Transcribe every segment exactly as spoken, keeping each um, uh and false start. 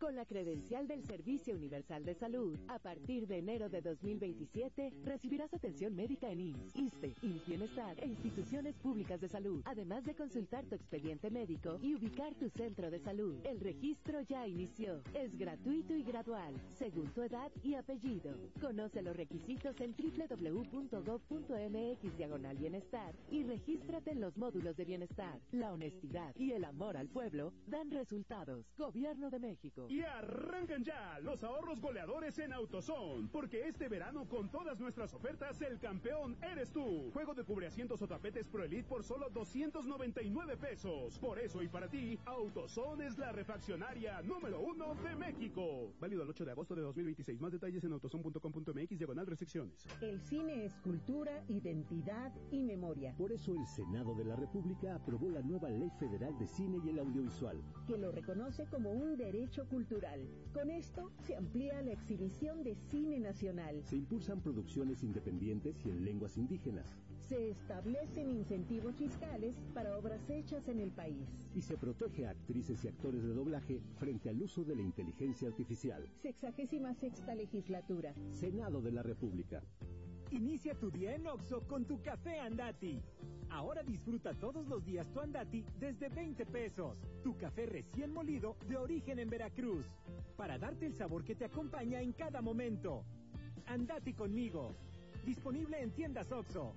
Con la credencial del Servicio Universal de Salud, a partir de enero de dos mil veintisiete, recibirás atención médica en I M S S, ISSSTE, I M S S Bienestar e instituciones públicas de salud, además de consultar tu expediente médico y ubicar tu centro de salud. El registro ya inició. Es gratuito y gradual, según tu edad y apellido. Conoce los requisitos en doble u doble u doble u punto gob punto eme equis diagonal bienestar y regístrate en los módulos de bienestar. La honestidad y el amor al pueblo dan resultados. Gobierno de México. Y arrancan ya los ahorros goleadores en AutoZone, porque este verano con todas nuestras ofertas el campeón eres tú. Juego de cubreasientos o tapetes Pro Elite por solo doscientos noventa y nueve pesos. Por eso y para ti, AutoZone es la refaccionaria número uno de México. Válido el ocho de agosto de dos mil veintiséis. Más detalles en autozone punto com punto eme equis diagonal restricciones. El cine es cultura, identidad y memoria. Por eso el Senado de la República aprobó la nueva Ley Federal de Cine y el Audiovisual, que lo reconoce como un derecho cultural. Con esto se amplía la exhibición de cine nacional. Se impulsan producciones independientes y en lenguas indígenas. Se establecen incentivos fiscales para obras hechas en el país. Y se protege a actrices y actores de doblaje frente al uso de la inteligencia artificial. Sexagésima sexta legislatura. Senado de la República. Inicia tu día en Oxxo con tu café Andati. Ahora disfruta todos los días tu Andati desde veinte pesos. Tu café recién molido de origen en Veracruz. Para darte el sabor que te acompaña en cada momento. Andati conmigo. Disponible en tiendas Oxxo.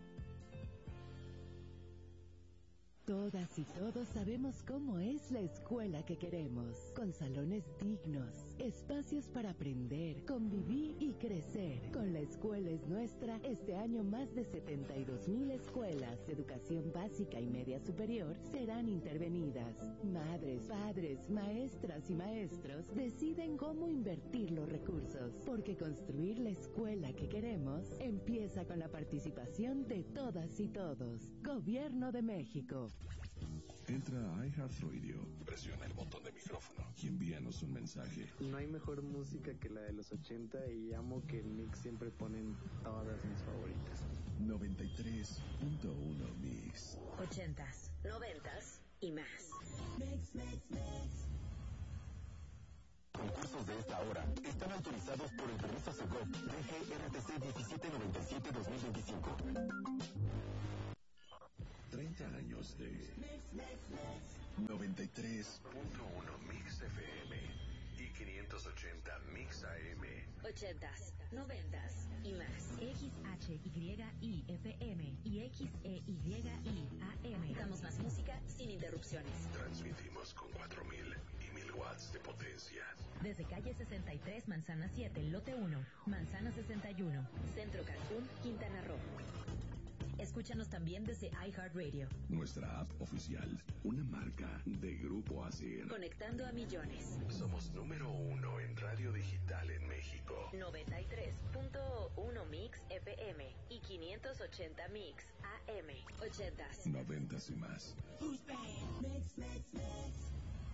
Todas y todos sabemos cómo es la escuela que queremos, con salones dignos, espacios para aprender, convivir y crecer. Con La Escuela es Nuestra, este año más de setenta y dos mil escuelas de educación básica y media superior serán intervenidas. Madres, padres, maestras y maestros deciden cómo invertir los recursos, porque construir la escuela que queremos empieza con la participación de todas y todos. Gobierno de México. Entra a iHeartRadio, presiona el botón de micrófono y envíanos un mensaje. No hay mejor música que la de los ochenta y amo que en Mix siempre ponen todas mis favoritas. noventa y tres punto uno Mix. Ochentas, noventas y más. Mix, mix, mix. Concursos de esta hora están autorizados por el permiso Segov D G R T C diecisiete noventa y siete guion dos mil veinticinco. treinta años de noventa y tres punto uno Mix F M y quinientos ochenta Mix A M. Ochentas, noventas y más. X H Y I F M y X E Y I A M. Damos más música sin interrupciones. Transmitimos con cuatro mil y mil watts de potencia. Desde calle sesenta y tres, Manzana siete, lote uno, Manzana sesenta y uno. Centro Cancún, Quintana Roo. Escúchanos también desde iHeartRadio. Nuestra app oficial, una marca de Grupo Asir. Conectando a millones. Somos número uno en radio digital en México. noventa y tres punto uno Mix F M y quinientos ochenta Mix A M. Ochentas. Noventas y más. Mix, mix, mix.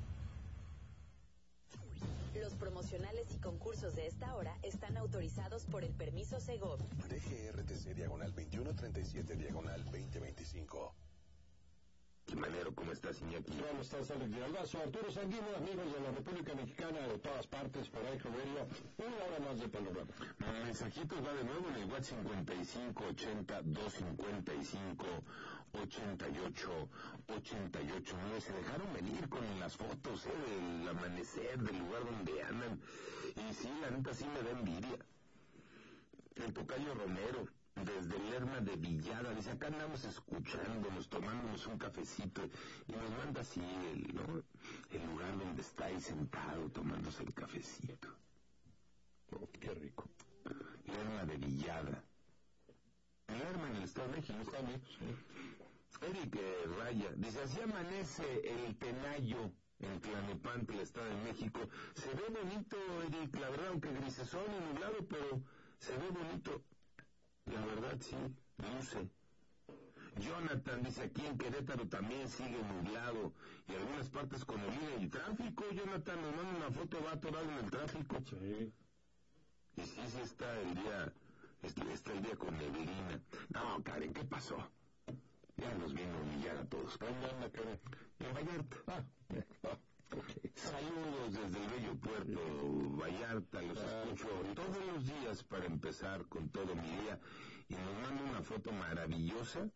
Los promocionales y concursos de esta hora están autorizados por el permiso Segov. D G R T C diagonal veintiuno treinta y siete diagonal veinte veinticinco. ¿Qué manero? ¿Cómo estás, Iñaki? ¿Cómo estás, Alex Giraldazo? Arturo Sanguino, amigos de la República Mexicana de todas partes, por ahí, Radio, una hora más de panorama. Mensajitos va de nuevo en el WhatsApp cincuenta y cinco ochenta doscientos cincuenta y cinco ochenta y ocho ochenta y ocho. No, se dejaron venir con las fotos, eh, del amanecer, del lugar donde andan. Y sí, la neta sí me da envidia. El tocayo Romero, desde Lerma de Villada, dice, acá andamos escuchándonos, tomándonos un cafecito, y nos manda así el, ¿no? el lugar donde está ahí sentado, tomándose el cafecito. Oh, qué rico. Lerma de Villada. Lerma en el Estado de México, está bien. Sí. Eric eh, Raya, dice, así amanece el Tenayo en Tlalnepantla, el Estado de México. Se ve bonito, Eric, la verdad, aunque grisesón y nublado, pero se ve bonito. La verdad, sí, luce. Jonathan dice, aquí en Querétaro también sigue nublado y algunas partes con neblina y tráfico. Jonathan nos manda una foto, va atorado en el tráfico. Sí. Y sí, sí está el día, está el día con neblina. No, Karen, ¿qué pasó? Ya nos vino a humillar a todos. ¿Dónde anda, Karen? En Vallarta. Ah, okay. Saludos, amigos desde el bello puerto Vallarta, los escucho todos los días para empezar con todo mi día, y nos mandan una foto maravillosa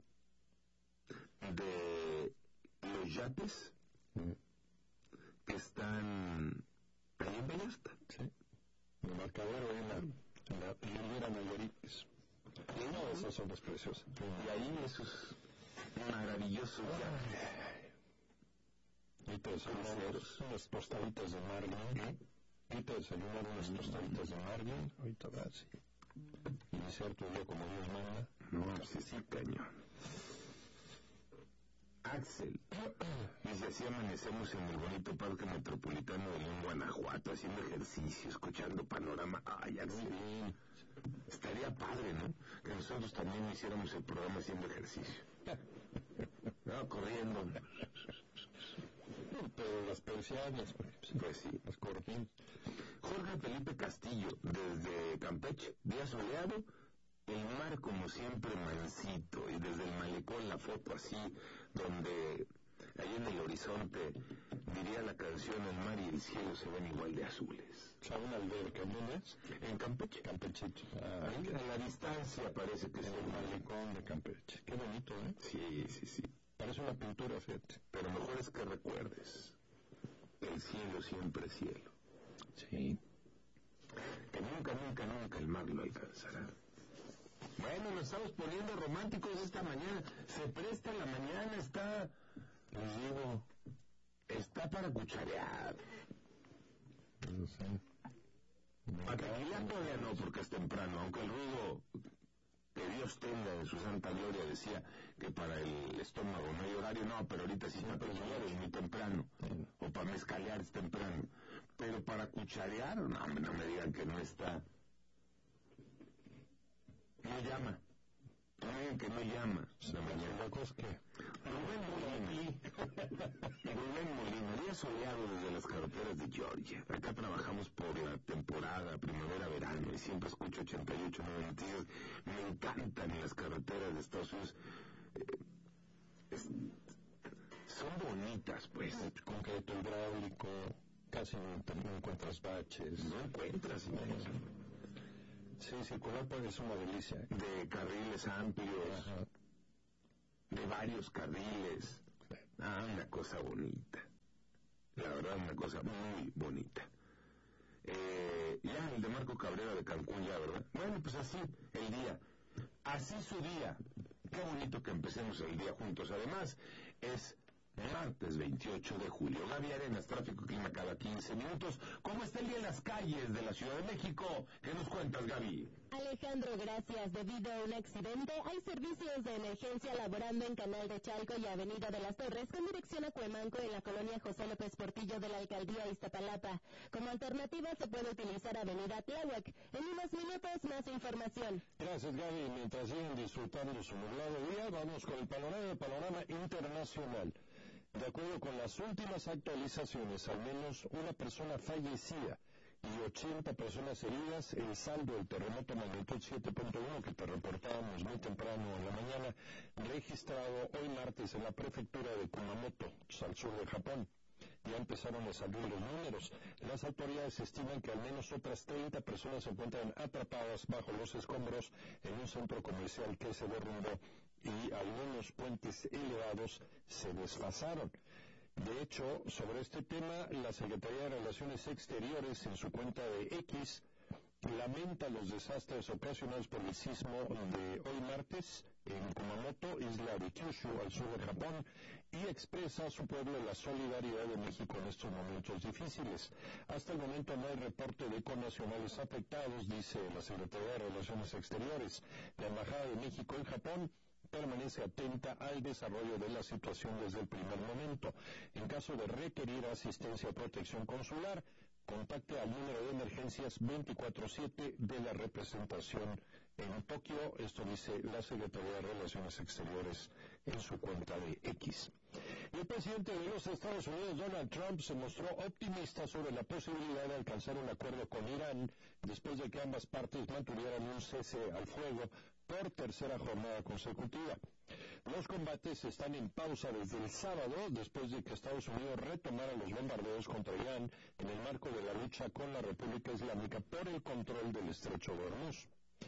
de los yates que están ahí en Vallarta. Sí. El marcadero en la, en la Riviera Nayarit. Y no, esas son las preciosas. Y ahí esos maravillosos yates. Y te desayunar unas tostaditas de margen. Y te desayunar unas tostaditas de margen. Ahorita vas y iniciar tu día como Dios manda. No, sí, sí, cañón. Axel, dice, así amanecemos en el bonito parque metropolitano de León, Guanajuato, haciendo ejercicio, escuchando panorama. Ay, Axel, estaría padre, ¿no? Que nosotros también hiciéramos el programa haciendo ejercicio. No, corriendo. Pero las persianas, pues sí, las cortinas. Jorge Felipe Castillo, desde Campeche, día soleado, el mar como siempre mansito, y desde el malecón la foto así, donde ahí en el horizonte, diría la canción, el mar y el cielo se ven igual de azules. ¿A una alberca? ¿Dónde es? En Campeche. Campechito. Ah, ahí a la distancia parece que es el malecón de Campeche. Qué bonito, ¿eh? Sí, sí, sí. Parece una pintura, fíjate. Pero mejor es que recuerdes, el cielo siempre es cielo. Sí. Que nunca, nunca, nunca el mar lo alcanzará. Bueno, nos estamos poniendo románticos esta mañana. Se presta la mañana, está, les digo, está para cucharear. No sé. Para tequila todavía no, porque es temprano, aunque el ruido que Dios tenga en su santa gloria decía que para el estómago no hay horario, no, pero ahorita sí está para es muy temprano, o para mezcalear es temprano, pero para cucharear, no, no me digan que no está. No llama. No digan que no llama. La mañana. Rubén Molina. Rubén Molina, día soleado desde las carreteras de Georgia. Acá trabajamos por la temporada primavera-verano y siempre escucho ochenta y ocho, noventa y seis. Me encantan las carreteras de Estados Unidos. Eh, es, son bonitas, pues. Concreto hidráulico, casi no, no encuentras baches. No encuentras, no. Sí, circular pues es una delicia. De carriles amplios, ajá, de varios carriles. Ah, una cosa bonita. La verdad, una cosa muy bonita. Eh, ya, el de Marco Cabrera de Cancún, ya, ¿verdad? Bueno, pues así, el día. Así su día. Qué bonito que empecemos el día juntos. Además, es martes veintiocho de julio. Gaby Arenas, tráfico, clima cada quince minutos. ¿Cómo está el día en las calles de la Ciudad de México? ¿Qué nos cuentas, Gaby? Alejandro, gracias. Debido a un accidente, hay servicios de emergencia laborando en Canal de Chalco y Avenida de las Torres con dirección a Cuemanco en la colonia José López Portillo de la Alcaldía Iztapalapa. Como alternativa se puede utilizar Avenida Tláhuac. En unos minutos más información. Gracias, Gaby. Mientras siguen disfrutando su nublado día, vamos con el panorama, panorama internacional. De acuerdo con las últimas actualizaciones, al menos una persona fallecida y ochenta personas heridas, el saldo del terremoto magnitud siete punto uno que te reportábamos muy temprano en la mañana, registrado hoy martes en la prefectura de Kumamoto, al sur de Japón. Ya empezaron a salir los números. Las autoridades estiman que al menos otras treinta personas se encuentran atrapadas bajo los escombros en un centro comercial que se derrumbó y algunos puentes elevados se desfasaron. De hecho, sobre este tema, la Secretaría de Relaciones Exteriores en su cuenta de X lamenta los desastres ocasionados por el sismo de hoy martes en Kumamoto, isla de Kyushu, al sur de Japón, y expresa a su pueblo la solidaridad de México en estos momentos difíciles. Hasta el momento no hay reporte de connacionales afectados, dice la Secretaría de Relaciones Exteriores. La Embajada de México en Japón permanece atenta al desarrollo de la situación desde el primer momento. En caso de requerir asistencia o protección consular, contacte al número de emergencias veinticuatro siete de la representación en Tokio. Esto dice la Secretaría de Relaciones Exteriores en su cuenta de X. El presidente de los Estados Unidos, Donald Trump, se mostró optimista sobre la posibilidad de alcanzar un acuerdo con Irán después de que ambas partes mantuvieran un cese al fuego por tercera jornada consecutiva. Los combates están en pausa desde el sábado, después de que Estados Unidos retomara los bombardeos contra Irán en el marco de la lucha con la República Islámica por el control del Estrecho de Hormuz.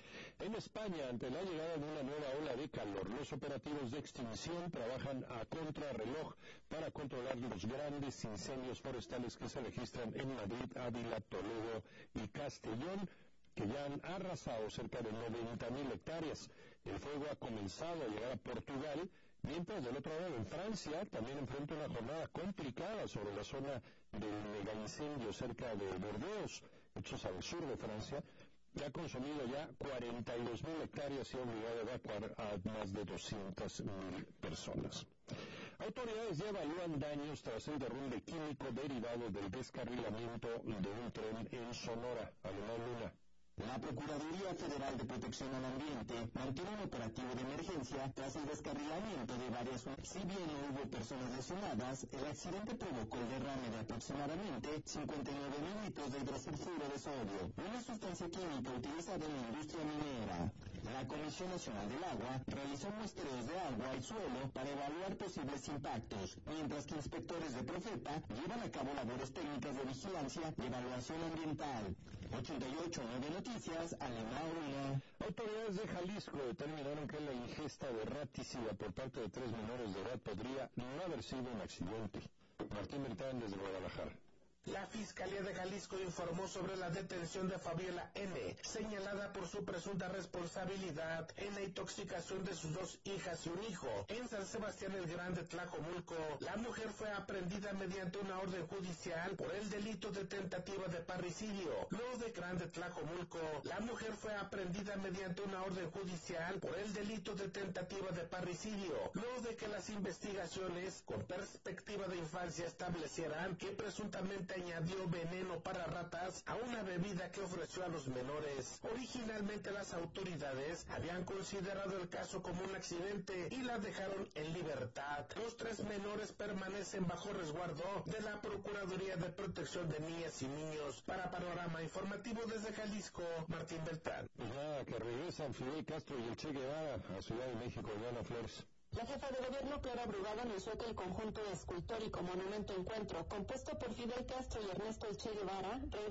En España, ante la llegada de una nueva ola de calor, los operativos de extinción trabajan a contrarreloj para controlar los grandes incendios forestales que se registran en Madrid, Ávila, Toledo y Castellón, que ya han arrasado cerca de noventa mil hectáreas. El fuego ha comenzado a llegar a Portugal, mientras del otro lado en Francia también enfrenta una jornada complicada sobre la zona del megaincendio cerca de Burdeos, hechos al sur de Francia, que ha consumido ya cuarenta y dos mil hectáreas y ha obligado a evacuar a más de doscientas mil personas. Autoridades ya evalúan daños tras el derrumbe químico derivado del descarrilamiento de un tren en Sonora, Alemán Luna. La Procuraduría Federal de Protección al Ambiente mantiene un operativo de emergencia tras el descarrilamiento de varias unidades. Si bien no hubo personas lesionadas, el accidente provocó el derrame de aproximadamente cincuenta y nueve mil litros de hidrosulfuro de sodio, una sustancia química utilizada en la industria minera. La Comisión Nacional del Agua realizó muestreos de agua y suelo para evaluar posibles impactos, mientras que inspectores de Profepa llevan a cabo labores técnicas de vigilancia y evaluación ambiental. ochenta y ocho nueve Noticias, Alemania. Autoridades de Jalisco determinaron que la ingesta de raticida por parte de tres menores de edad podría no haber sido un accidente. Martín Beltrán desde Guadalajara. La Fiscalía de Jalisco informó sobre la detención de Fabiola N., señalada por su presunta responsabilidad en la intoxicación de sus dos hijas y un hijo. En San Sebastián el Grande, Tlajomulco, la mujer fue aprehendida mediante una orden judicial por el delito de tentativa de parricidio. Luego de Grande, Tlajomulco, la mujer fue aprehendida mediante una orden judicial por el delito de tentativa de parricidio. Luego de que las investigaciones con perspectiva de infancia establecieran que presuntamente añadió veneno para ratas a una bebida que ofreció a los menores. Originalmente las autoridades habían considerado el caso como un accidente y la dejaron en libertad. Los tres menores permanecen bajo resguardo de la Procuraduría de Protección de Niñas y Niños. Para Panorama Informativo desde Jalisco, Martín Beltrán. Pues nada, que regresan Fidel Castro y el Che Guevara a Ciudad de México, Diana Flores. La jefa de gobierno, Clara Brugada, anunció que el conjunto escultórico Monumento Encuentro, compuesto por Fidel Castro y Ernesto El Che Guevara,